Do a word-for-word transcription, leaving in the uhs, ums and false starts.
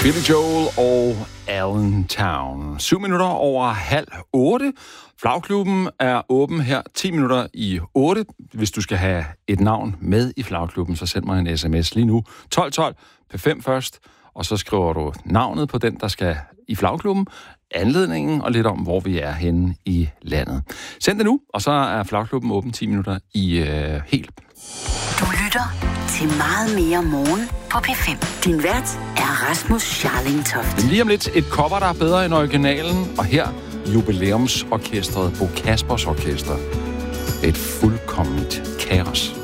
Billy Joel og Allentown. Syv minutter over halv otte. Flagklubben er åben her ti minutter i otte. Hvis du skal have et navn med i Flagklubben, så send mig en sms lige nu. tolv tolv P fem først, og så skriver du navnet på den, der skal i Flagklubben, anledningen og lidt om, hvor vi er henne i landet. Send det nu, og så er Flagklubben åben ti minutter i øh, helt. Du lytter til meget mere morgen på P fem. Din vært er Rasmus Scharling Toft. Men lige om lidt et cover, der er bedre end originalen, og her jubilæumsorkestret Bo Kaspers Orkester. Et fuldkomment kaos.